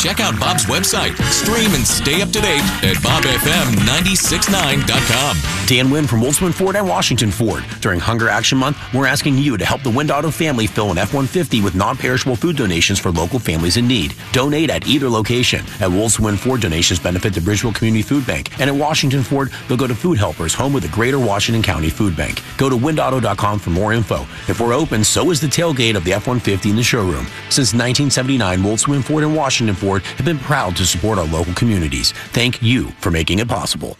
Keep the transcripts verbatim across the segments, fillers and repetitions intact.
check out Bob's website. Stream and stay up to date at bob f m nine six nine dot com. Dan Wynn from Wolfsman Ford and Washington Ford. During Hunger Action Month, we're asking you to help the Wind Auto family fill an F one fifty with non-perishable food donations for local families in need. Donate at either location. At Wolfsman Ford, donations benefit the Bridgeville Community Food Bank. And at Washington Ford, they'll go to Food Helpers, home of the Greater Washington County Food Bank. Go to wind auto dot com for more info. If we're open, so is the tailgate of the F one fifty in the showroom. Since nineteen seventy-nine, Wolfsman Ford and Washington Ford have been proud to support our local communities. Thank you for making it possible.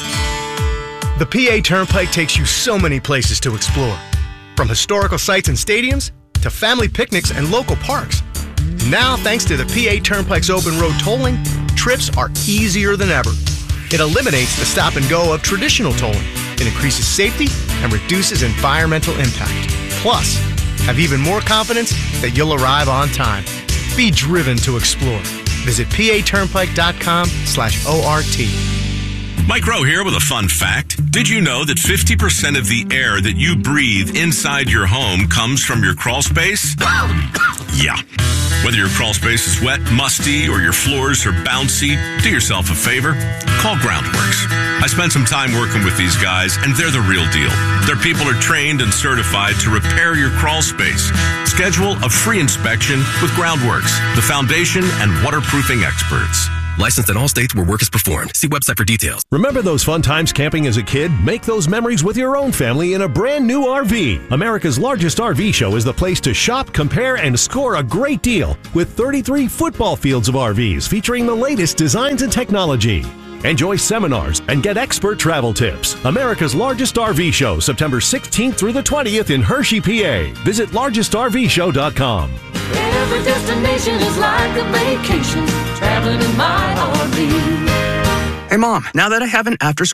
The P A Turnpike takes you so many places to explore. From historical sites and stadiums to family picnics and local parks. Now, thanks to the P A Turnpike's open road tolling, trips are easier than ever. It eliminates the stop and go of traditional tolling. It increases safety and reduces environmental impact. Plus, have even more confidence that you'll arrive on time. Be driven to explore. Visit p a turnpike dot com slash O R T. Mike Rowe here with a fun fact. Did you know that fifty percent of the air that you breathe inside your home comes from your crawl space? Yeah. Whether your crawl space is wet, musty, or your floors are bouncy, do yourself a favor. Call Groundworks. I spent some time working with these guys, and they're the real deal. Their people are trained and certified to repair your crawl space. Schedule a free inspection with Groundworks, the foundation and waterproofing experts. Licensed in all states where work is performed. See website for details. Remember those fun times camping as a kid? Make those memories with your own family in a brand new R V. America's largest R V show is the place to shop, compare, and score a great deal with thirty-three football fields of R Vs featuring the latest designs and technology. Enjoy seminars and get expert travel tips. America's largest R V show, September sixteenth through the twentieth in Hershey, P A. Visit largest R V show dot com. Every destination is like a vacation, traveling in my R V. Hey, Mom, now that I have an after-school